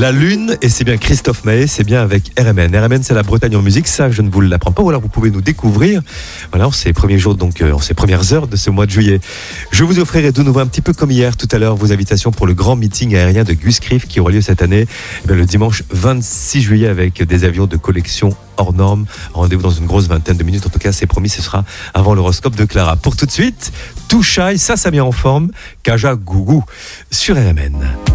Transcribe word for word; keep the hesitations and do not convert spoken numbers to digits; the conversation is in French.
La Lune, et c'est bien Christophe Maé, c'est bien avec R M N. R M N, c'est la Bretagne en musique, ça je ne vous l'apprends pas, ou alors vous pouvez nous découvrir voilà, en ces premiers jours, donc euh, en ces premières heures de ce mois de juillet. Je vous offrirai de nouveau un petit peu comme hier, tout à l'heure, vos invitations pour le grand meeting aérien de Guscriff qui aura lieu cette année, eh bien, le dimanche vingt-six juillet avec des avions de collection hors normes. Rendez-vous dans une grosse vingtaine de minutes, en tout cas c'est promis, ce sera avant l'horoscope de Clara. Pour tout de suite, Too Shy, ça ça met en forme, Kaja Gougou sur R M N.